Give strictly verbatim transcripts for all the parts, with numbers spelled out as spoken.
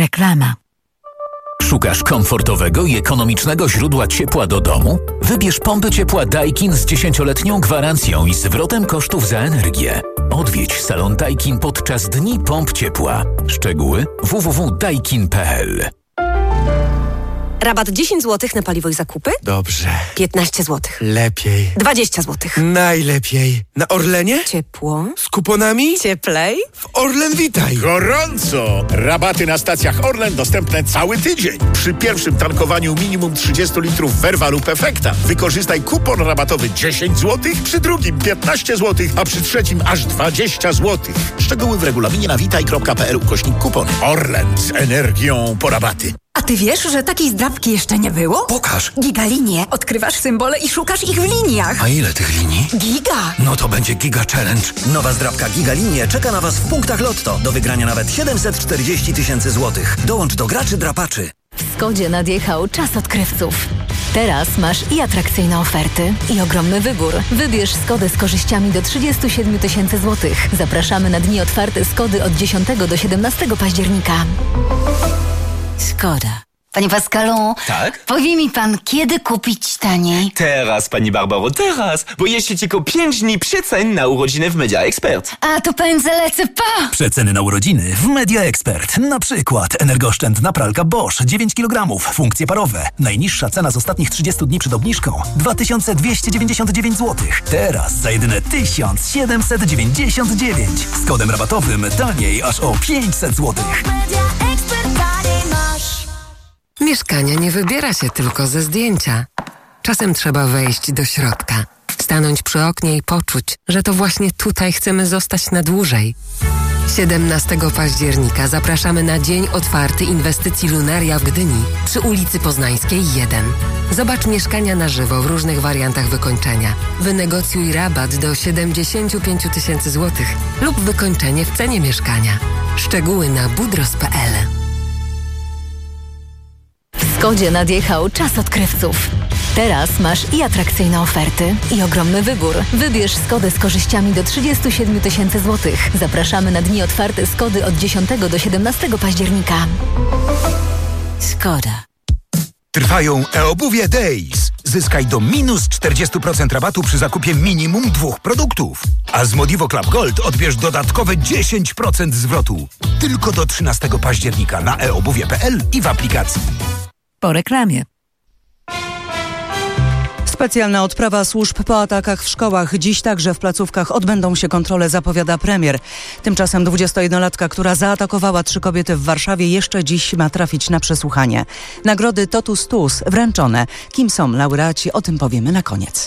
Reklama. Szukasz komfortowego i ekonomicznego źródła ciepła do domu? Wybierz pompy ciepła Daikin z dziesięcioletnią gwarancją i zwrotem kosztów za energię. Odwiedź salon Daikin podczas Dni Pomp Ciepła. Szczegóły w w w kropka daikin kropka p l. Rabat dziesięć złotych na paliwo i zakupy? Dobrze. piętnaście złotych. Lepiej. dwadzieścia złotych. Najlepiej. Na Orlenie? Ciepło. Z kuponami? Cieplej. W Orlen Witaj. Gorąco! Rabaty na stacjach Orlen dostępne cały tydzień. Przy pierwszym tankowaniu minimum trzydzieści litrów Verva lub Efekta wykorzystaj kupon rabatowy dziesięć złotych, przy drugim piętnaście złotych, a przy trzecim aż dwadzieścia złotych. Szczegóły w regulaminie na witaj kropka p l ukośnik kupon. Orlen z energią po rabaty. A ty wiesz, że takiej zdrabki jeszcze nie było? Pokaż. Gigalinie. Odkrywasz symbole i szukasz ich w liniach. A ile tych linii? Giga. No to będzie Giga Challenge. Nowa zdrabka Gigalinie czeka na Was w punktach Lotto. Do wygrania nawet siedemset czterdzieści tysięcy złotych. Dołącz do graczy drapaczy. W Skodzie nadjechał czas odkrywców. Teraz masz i atrakcyjne oferty, i ogromny wybór. Wybierz Skodę z korzyściami do trzydzieści siedem tysięcy złotych. Zapraszamy na dni otwarte Skody od dziesiątego do siedemnastego października. Skoda. Panie Pascalu, tak? powie mi pan, kiedy kupić taniej? Teraz, pani Barbaro, teraz, bo jeszcze tylko pięć dni przecen na urodziny w Media Expert. A to pędzę lecę, pa! Przeceny na urodziny w Media Expert. Na przykład energooszczędna pralka Bosch dziewięć kilogramów, funkcje parowe. Najniższa cena z ostatnich trzydziestu dni przed obniżką dwa tysiące dwieście dziewięćdziesiąt dziewięć złotych. Teraz za jedyne tysiąc siedemset dziewięćdziesiąt dziewięć. Z kodem rabatowym taniej aż o pięćset złotych. Media Expert taniej masz. Mieszkania nie wybiera się tylko ze zdjęcia. Czasem trzeba wejść do środka, stanąć przy oknie i poczuć, że to właśnie tutaj chcemy zostać na dłużej. siedemnastego października zapraszamy na Dzień Otwarty Inwestycji Lunaria w Gdyni przy ulicy Poznańskiej jeden. Zobacz mieszkania na żywo w różnych wariantach wykończenia. Wynegocjuj rabat do siedemdziesiąt pięć tysięcy złotych lub wykończenie w cenie mieszkania. Szczegóły na budros kropka p l. W Skodzie nadjechał czas odkrywców. Teraz masz i atrakcyjne oferty, i ogromny wybór. Wybierz Skodę z korzyściami do trzydzieści siedem tysięcy złotych. Zapraszamy na dni otwarte Skody od dziesiątego do siedemnastego października. Skoda. Trwają e-obuwie Days. Zyskaj do minus czterdzieści procent rabatu przy zakupie minimum dwóch produktów. A z Modivo Club Gold odbierz dodatkowe dziesięć procent zwrotu. Tylko do trzynastego października na e obuwie kropka p l i w aplikacji. Po reklamie. Specjalna odprawa służb po atakach w szkołach. Dziś także w placówkach odbędą się kontrole, zapowiada premier. Tymczasem dwudziestojednolatka, która zaatakowała trzy kobiety w Warszawie, jeszcze dziś ma trafić na przesłuchanie. Nagrody Totus Tuus wręczone. Kim są laureaci? O tym powiemy na koniec.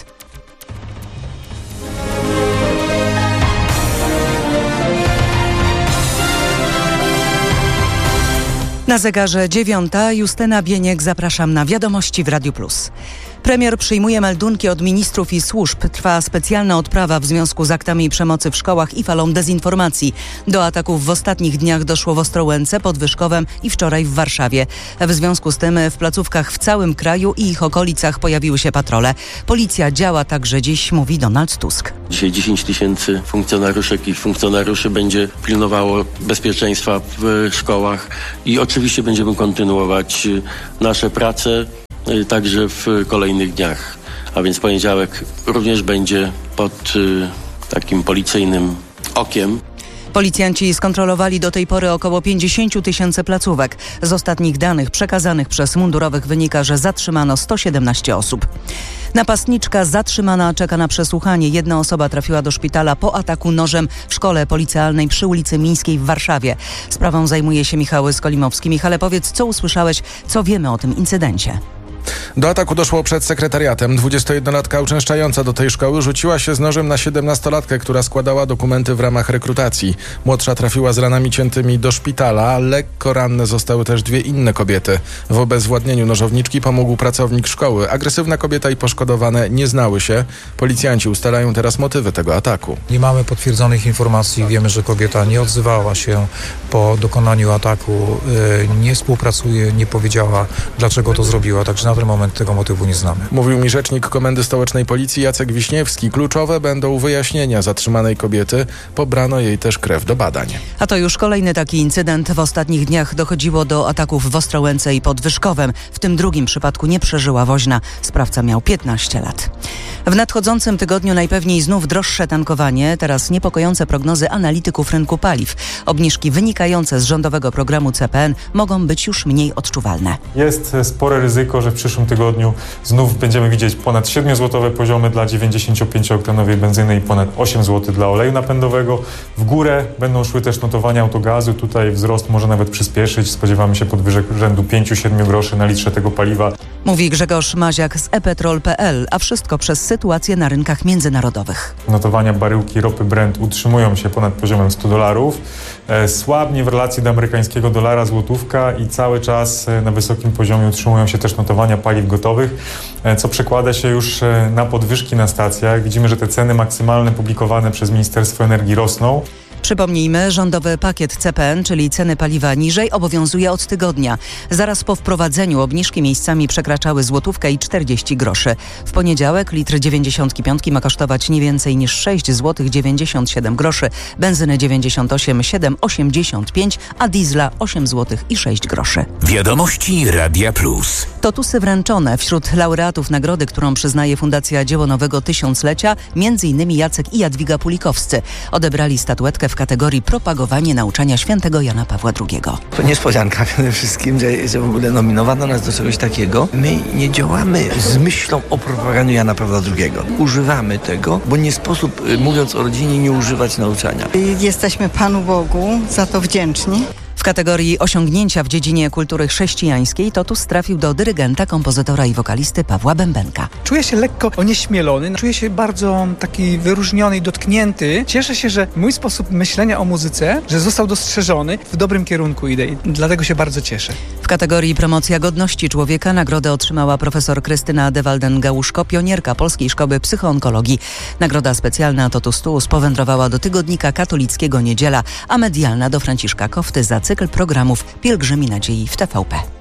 Na zegarze dziewiąta. Justyna Bieniek, zapraszam na Wiadomości w Radiu Plus. Premier przyjmuje meldunki od ministrów i służb. Trwa specjalna odprawa w związku z aktami przemocy w szkołach i falą dezinformacji. Do ataków w ostatnich dniach doszło w Ostrołęce, pod Wyszkowem i wczoraj w Warszawie. W związku z tym w placówkach w całym kraju i ich okolicach pojawiły się patrole. Policja działa także dziś, mówi Donald Tusk. Dzisiaj dziesięć tysięcy funkcjonariuszek i funkcjonariuszy będzie pilnowało bezpieczeństwa w szkołach i oczywiście będziemy kontynuować nasze prace także w kolejnych dniach. A więc poniedziałek również będzie pod y, takim policyjnym okiem. Policjanci skontrolowali do tej pory około pięćdziesiąt tysięcy placówek. Z ostatnich danych przekazanych przez mundurowych wynika, że zatrzymano sto siedemnaście osób. Napastniczka zatrzymana czeka na przesłuchanie. Jedna osoba trafiła do szpitala po ataku nożem w szkole policealnej przy ulicy Mińskiej w Warszawie. Sprawą zajmuje się Michał Skolimowski. Michale, powiedz, co usłyszałeś, co wiemy o tym incydencie? Do ataku doszło przed sekretariatem. dwudziestojednolatka uczęszczająca do tej szkoły rzuciła się z nożem na siedemnastolatkę, która składała dokumenty w ramach rekrutacji. Młodsza trafiła z ranami ciętymi do szpitala. Lekko ranne zostały też dwie inne kobiety. W obezwładnieniu nożowniczki pomógł pracownik szkoły. Agresywna kobieta i poszkodowane nie znały się. Policjanci ustalają teraz motywy tego ataku. Nie mamy potwierdzonych informacji. Wiemy, że kobieta nie odzywała się po dokonaniu ataku. Nie współpracuje, nie powiedziała, dlaczego to zrobiła. Także na ten moment tego motywu nie znamy. Mówił mi rzecznik Komendy Stołecznej Policji Jacek Wiśniewski. Kluczowe będą wyjaśnienia zatrzymanej kobiety. Pobrano jej też krew do badań. A to już kolejny taki incydent. W ostatnich dniach dochodziło do ataków w Ostrołęce i pod Wyszkowem. W tym drugim przypadku nie przeżyła woźna. Sprawca miał piętnaście lat. W nadchodzącym tygodniu najpewniej znów droższe tankowanie. Teraz niepokojące prognozy analityków rynku paliw. Obniżki wynikające z rządowego programu C P N mogą być już mniej odczuwalne. Jest spore ryzyko, że w przyszłym tygodniu znów będziemy widzieć ponad siedmiozłotowe poziomy dla dziewięćdziesięciopięciooktanowej benzyny i ponad osiem złotych dla oleju napędowego. W górę będą szły też notowania autogazu. Tutaj wzrost może nawet przyspieszyć. Spodziewamy się podwyżek rzędu pięć do siedmiu groszy na litrze tego paliwa. Mówi Grzegorz Maziak z e petrol kropka p l, a wszystko przez sytuację na rynkach międzynarodowych. Notowania baryłki ropy Brent utrzymują się ponad poziomem sto dolarów. Słabnie w relacji do amerykańskiego dolara złotówka i cały czas na wysokim poziomie utrzymują się też notowania paliw gotowych, co przekłada się już na podwyżki na stacjach. Widzimy, że te ceny maksymalne publikowane przez Ministerstwo Energii rosną. Przypomnijmy, rządowy pakiet C P N, czyli ceny paliwa niżej, obowiązuje od tygodnia. Zaraz po wprowadzeniu obniżki miejscami przekraczały złotówkę i czterdzieści groszy. W poniedziałek litr dziewięćdziesiątki piątki ma kosztować nie więcej niż sześć złotych dziewięćdziesiąt siedem groszy, benzyny dziewięćdziesiąt osiem siedem osiemdziesiąt pięć, a diesla osiem złotych i sześć groszy. Wiadomości Radia Plus. Totusy wręczone. Wśród laureatów nagrody, którą przyznaje Fundacja Dzieło Nowego Tysiąclecia, między innymi Jacek i Jadwiga Pulikowscy. Odebrali statuetkę w kategorii propagowanie nauczania świętego Jana Pawła drugiego. To niespodzianka przede wszystkim, że, że w ogóle nominowano nas do czegoś takiego. My nie działamy z myślą o propaganiu Jana Pawła drugiego. Używamy tego, bo nie sposób, mówiąc o rodzinie, nie używać nauczania. Jesteśmy Panu Bogu za to wdzięczni. W kategorii osiągnięcia w dziedzinie kultury chrześcijańskiej Totus trafił do dyrygenta, kompozytora i wokalisty Pawła Bębenka. Czuję się lekko onieśmielony, czuję się bardzo taki wyróżniony i dotknięty. Cieszę się, że mój sposób myślenia o muzyce, że został dostrzeżony, w dobrym kierunku idę i dlatego się bardzo cieszę. W kategorii promocja godności człowieka nagrodę otrzymała profesor Krystyna de Walden-Gałuszko, pionierka Polskiej Szkoły Psychoonkologii. Nagroda specjalna Totus Tuus powędrowała do tygodnika katolickiego Niedziela, a medialna do Franciszka Kofty za cykl programów Pielgrzymi Nadziei w T V P.